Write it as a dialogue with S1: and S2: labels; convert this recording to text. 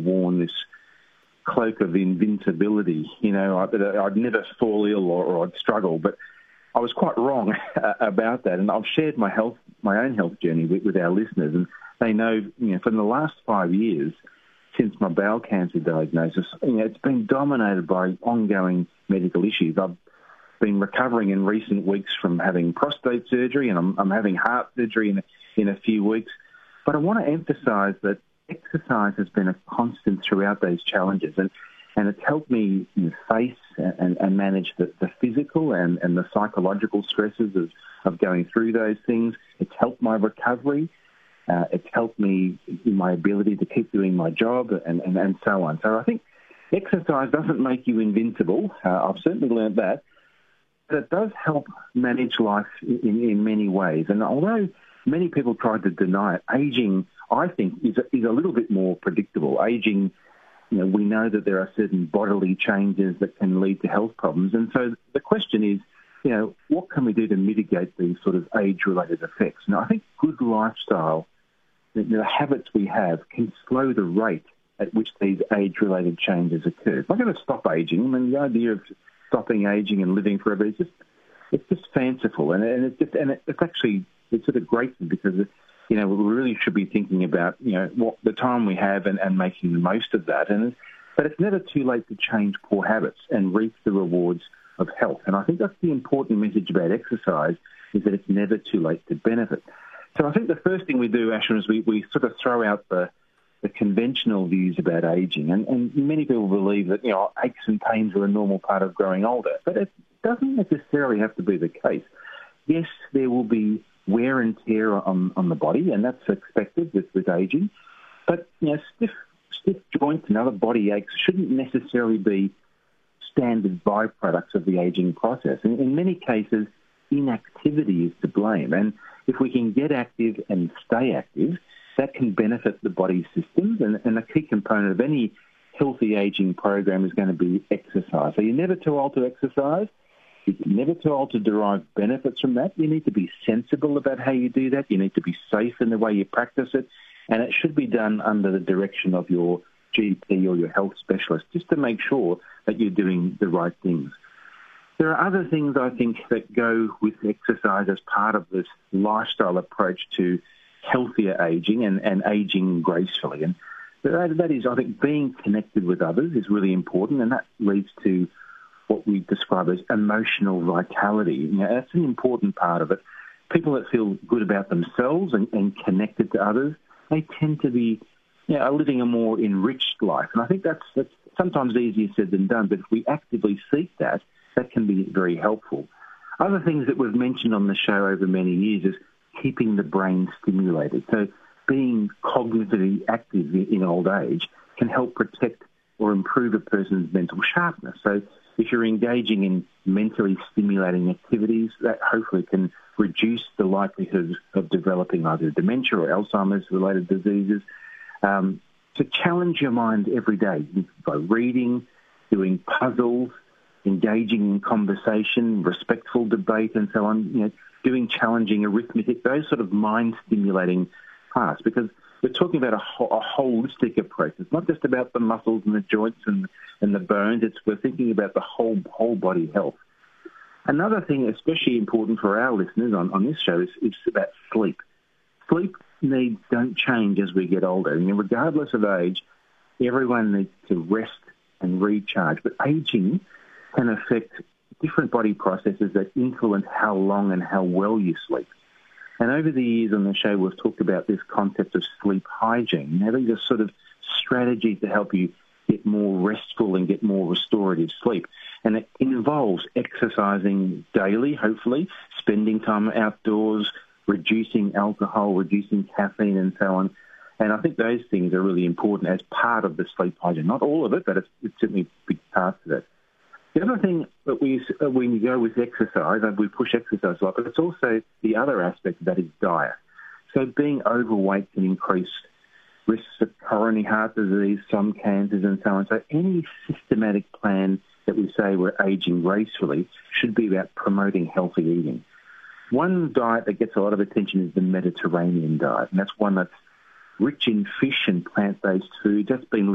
S1: worn this cloak of invincibility, that I'd never fall ill or I'd struggle, but I was quite wrong about that. And I've shared my own health journey with our listeners, and they know, for the last 5 years, since my bowel cancer diagnosis, it's been dominated by ongoing medical issues. I've been recovering in recent weeks from having prostate surgery, and I'm having heart surgery in a few weeks. But I want to emphasise that exercise has been a constant throughout those challenges, and it's helped me face and manage the physical and the psychological stresses of going through those things. It's helped my recovery. It's helped me in my ability to keep doing my job and so on. So I think exercise doesn't make you invincible. I've certainly learned that. But it does help manage life in many ways. And although many people try to deny it, ageing, I think, is a little bit more predictable. Ageing, we know that there are certain bodily changes that can lead to health problems. And so the question is, what can we do to mitigate these sort of age-related effects? Now, I think good lifestyle, the habits we have, can slow the rate at which these age-related changes occur. It's not going to stop ageing. I mean, the idea of stopping ageing and living forever is just fanciful, and it's sort of great because we really should be thinking about what the time we have and making the most of that. But it's never too late to change poor habits and reap the rewards of health. And I think that's the important message about exercise, is that it's never too late to benefit. So I think the first thing we do, Ashwin, is we sort of throw out the conventional views about ageing. And many people believe that, aches and pains are a normal part of growing older. But it doesn't necessarily have to be the case. Yes, there will be wear and tear on the body, and that's expected with ageing. But, stiff joints and other body aches shouldn't necessarily be standard byproducts of the ageing process. And in many cases, inactivity is to blame. And if we can get active and stay active, that can benefit the body's systems. And a key component of any healthy ageing program is going to be exercise. So you're never too old to exercise. You're never too old to derive benefits from that. You need to be sensible about how you do that. You need to be safe in the way you practice it. And it should be done under the direction of your GP or your health specialist, just to make sure that you're doing the right things. There are other things, I think, that go with exercise as part of this lifestyle approach to healthier ageing and ageing gracefully. And that is, I think, being connected with others is really important, and that leads to what we describe as emotional vitality. That's an important part of it. People that feel good about themselves and connected to others, they tend to be living a more enriched life. And I think that's sometimes easier said than done, but if we actively seek that can be very helpful. Other things that we've mentioned on the show over many years is keeping the brain stimulated. So being cognitively active in old age can help protect or improve a person's mental sharpness. So if you're engaging in mentally stimulating activities, that hopefully can reduce the likelihood of developing either dementia or Alzheimer's-related diseases. To challenge your mind every day by reading, doing puzzles, engaging in conversation, respectful debate, and so on, doing challenging arithmetic, those sort of mind-stimulating tasks, because we're talking about a holistic approach. It's not just about the muscles and the joints and the bones. We're thinking about the whole body health. Another thing especially important for our listeners on this show is about sleep. Sleep needs don't change as we get older. Regardless of age, everyone needs to rest and recharge. But aging can affect different body processes that influence how long and how well you sleep. And over the years on the show, we've talked about this concept of sleep hygiene. These are sort of strategies to help you get more restful and get more restorative sleep. And it involves exercising daily, hopefully, spending time outdoors, reducing alcohol, reducing caffeine, and so on. And I think those things are really important as part of the sleep hygiene. Not all of it, but it's certainly a big part of it. The other thing that when you go with exercise, and we push exercise a lot, but it's also the other aspect of that is diet. So being overweight can increase risks of coronary heart disease, some cancers, and so on. So any systematic plan that we say we're aging gracefully should be about promoting healthy eating. One diet that gets a lot of attention is the Mediterranean diet, and that's one that's rich in fish and plant-based food. That's been